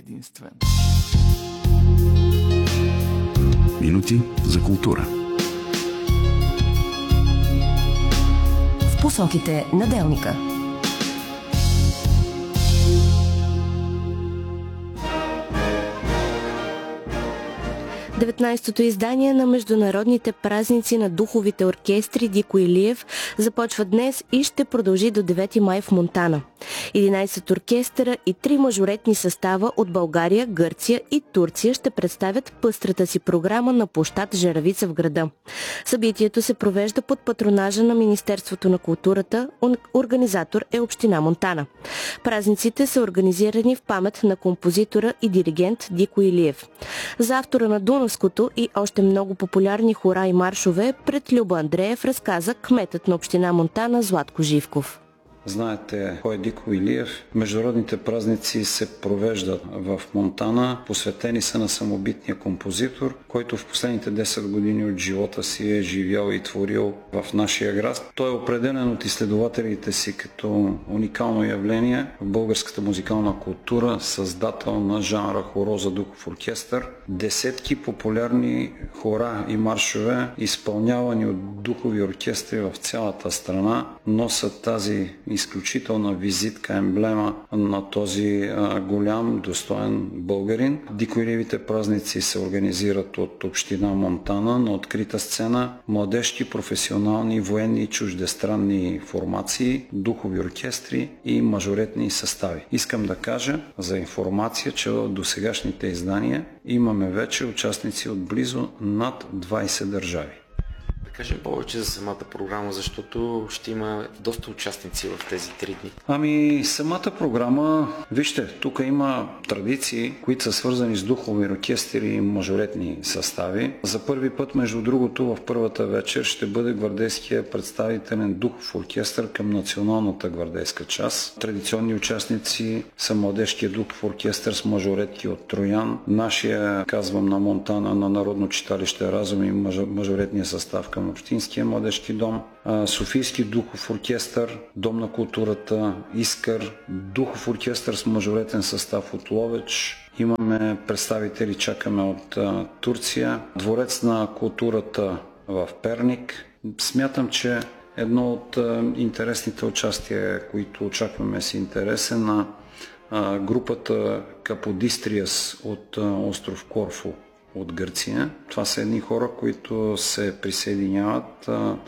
единствен. Минути за култура. В посоките на делника. 19-то издание на международните празници на духовите оркестри Дико Илиев започва днес и ще продължи до 9 май в Монтана. 11 оркестъра и 3 мажоретни състава от България, Гърция и Турция ще представят пъстрата си програма на площад Жеравица в града. Събитието се провежда под патронажа на Министерството на културата, организатор е община Монтана. Празниците са организирани в памет на композитора и диригент Дико Илиев. За автора на Дунавското и още много популярни хора и маршове пред Любо Андреев разказа кметът на община Монтана Златко Живков. Знаете кой е Дико Илиев. Международните празници се провеждат в Монтана, посветени са на самобитния композитор, който в последните 10 години от живота си е живял и творил в нашия град. Той е определен от изследователите си като уникално явление в българската музикална култура, създател на жанра хоро за духов оркестър. Десетки популярни хора и маршове, изпълнявани от духови оркестри в цялата страна, носят тази изключителна визитка, емблема на този голям, достоен българин. Дико Илиевите празници се организират от община Монтана на открита сцена, младежки, професионални, военни и чуждестранни формации, духови оркестри и мажоретни състави. Искам да кажа за информация, че в досегашните издания имаме вече участници от близо над 20 държави. Кажем повече за самата програма, защото ще има доста участници в тези 3 дни. Самата програма, вижте, тук има традиции, които са свързани с духови оркестри и мажоретни състави. За първи път, между другото, в първата вечер ще бъде гвардейския представителен духов оркестър към националната гвардейска част. Традиционни участници са младежкия духов оркестър с мажоретки от Троян, нашия, казвам, на Монтана, на Народно читалище Разум и мажоретния състав към Общинския младежки дом, Софийски духов оркестър, Дом на културата, Искър, духов оркестър с мажоретен състав от Ловеч. Имаме представители, чакаме от Турция, Дворец на културата в Перник. Смятам, че едно от интересните участия, които очакваме с интерес е на групата Каподистриас от остров Корфу от Гърция. Това са едни хора, които се присъединяват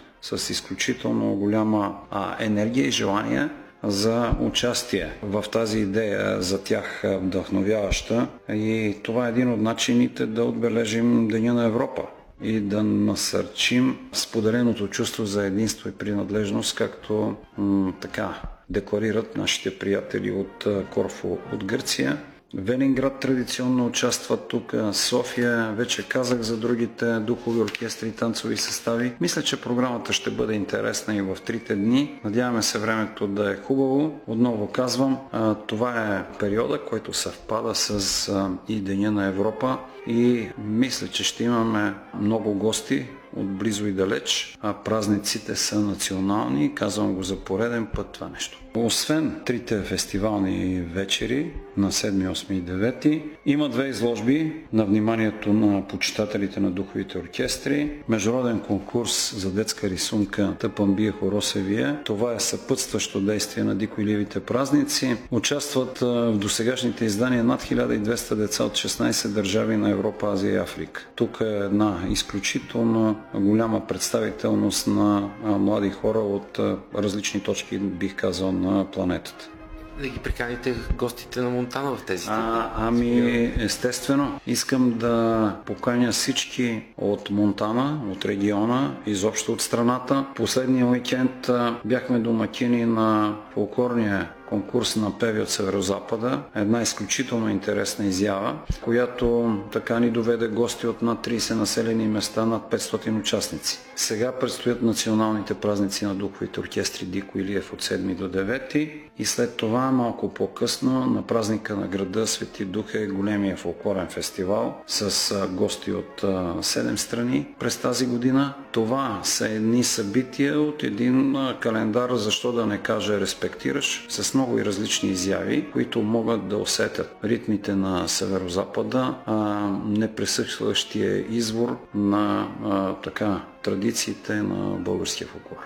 с изключително голяма енергия и желание за участие в тази идея, за тях вдъхновяваща. И това е един от начините да отбележим Деня на Европа и да насърчим споделеното чувство за единство и принадлежност, както така декларират нашите приятели от Корфу от Гърция. Велинград традиционно участва тук, София, вече казах за другите духови оркестри и танцови състави. Мисля, че програмата ще бъде интересна и в 3 дни. Надяваме се времето да е хубаво. Отново казвам, това е периода, който съвпада с и Деня на Европа и мисля, че ще имаме много гости от близо и далеч, а празниците са национални. Казвам го за пореден път това нещо. Освен 3 фестивални вечери на 7, 8 и 9, има 2 изложби на вниманието на почитателите на духовите оркестри. Международен конкурс за детска рисунка Тъпамбия Хоросевия. Това е съпътстващо действие на Дико Илиевите празници. Участват в досегашните издания над 1200 деца от 16 държави на Европа, Азия и Африка. Тук е една изключително голяма представителност на млади хора от различни точки, бих казал, на планетата. Да ги приканите гостите на Монтана в тези дни? Естествено. Искам да поканя всички от Монтана, от региона, изобщо от страната. Последния уикенд бяхме домакини на фолклорния конкурс на певи от Северозапада. Една изключително интересна изява, която така ни доведе гости от над 30 населени места, над 500 участници. Сега предстоят националните празници на духовите оркестри Дико Илиев от 7 до 9 и след това малко по-късно на празника на града Свети Дух е големия фолклорен фестивал с гости от 7 страни през тази година. Това са едни събития от един календар, защо да не кажа респектираш, с много и различни изяви, които могат да усетят ритмите на северо-запада, непресъхващия извор на традициите на българския фолклор.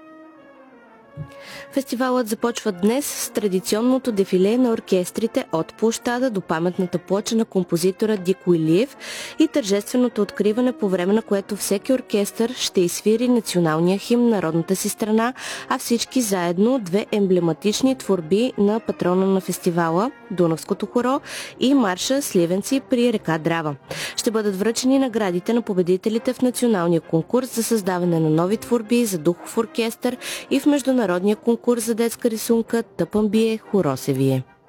Фестивалът започва днес с традиционното дефиле на оркестрите от площада до паметната плоча на композитора Дико Илиев и тържественото откриване, по време на което всеки оркестър ще изсвири националния химн на родната си страна, а всички заедно две емблематични творби на патрона на фестивала – Дунавското хоро и марша Сливенци при река Драва. Ще бъдат връчени наградите на победителите в националния конкурс за създаване на нови творби за духов оркестър и в международния конкурс за детска рисунка Тъпън бие, хоро се вие.